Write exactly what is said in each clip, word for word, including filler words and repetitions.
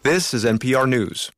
This is N P R News.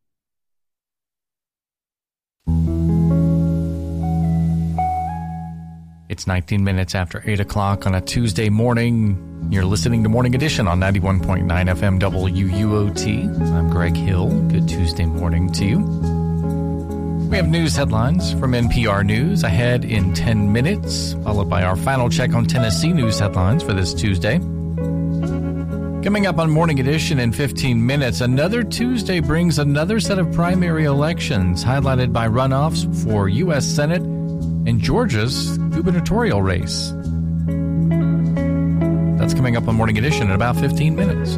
It's nineteen minutes after eight o'clock on a Tuesday morning. You're listening to Morning Edition on ninety-one point nine F M W U O T. I'm Greg Hill. Good Tuesday morning to you. We have news headlines from N P R News ahead in ten minutes, followed by our final check on Tennessee news headlines for this Tuesday. Coming up on Morning Edition in fifteen minutes, another Tuesday brings another set of primary elections highlighted by runoffs for U S Senate and Georgia's gubernatorial race. That's coming up on Morning Edition in about fifteen minutes.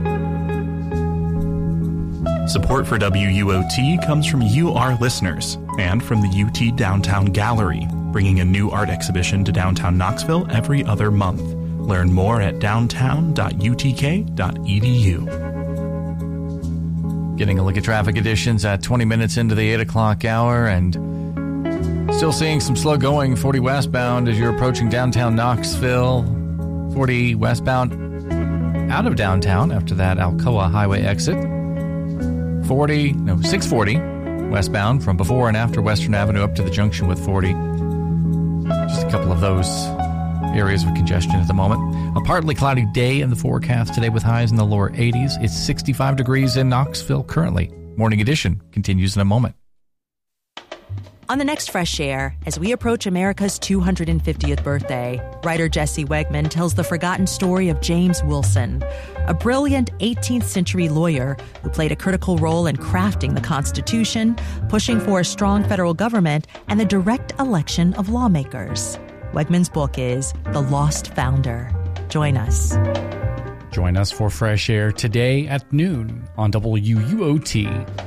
Support for W U O T comes from you, our listeners, and from the U T Downtown Gallery, bringing a new art exhibition to downtown Knoxville every other month. Learn more at downtown dot u t k dot e d u. Getting a look at traffic conditions at twenty minutes into the eight o'clock hour, and still seeing some slow going forty westbound as you're approaching downtown Knoxville. forty westbound out of downtown after that Alcoa Highway exit. forty, no, six forty westbound from before and after Western Avenue up to the junction with forty. Just a couple of those areas of congestion at the moment. A partly cloudy day in the forecast today with highs in the lower eighties. It's sixty-five degrees in Knoxville currently. Morning Edition continues in a moment. On the next Fresh Air, as we approach America's two hundred fiftieth birthday, writer Jesse Wegman tells the forgotten story of James Wilson, a brilliant eighteenth century lawyer who played a critical role in crafting the Constitution, pushing for a strong federal government, and the direct election of lawmakers. Wegman's book is The Lost Founder. Join us. Join us for Fresh Air today at noon on W U O T.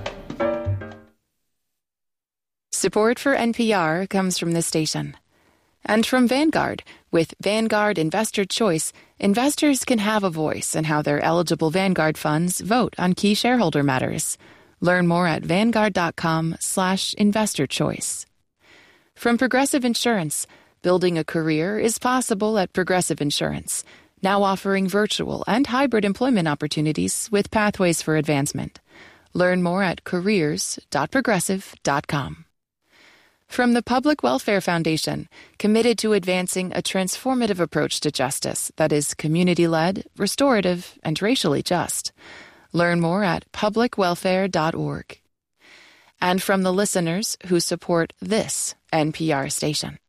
Support for N P R comes from this station. And from Vanguard. With Vanguard Investor Choice, investors can have a voice in how their eligible Vanguard funds vote on key shareholder matters. Learn more at vanguard.com slash investor choice. From Progressive Insurance, building a career is possible at Progressive Insurance, now offering virtual and hybrid employment opportunities with pathways for advancement. Learn more at careers dot progressive dot com. From the Public Welfare Foundation, committed to advancing a transformative approach to justice that is community-led, restorative, and racially just. Learn more at public welfare dot org. And from the listeners who support this N P R station.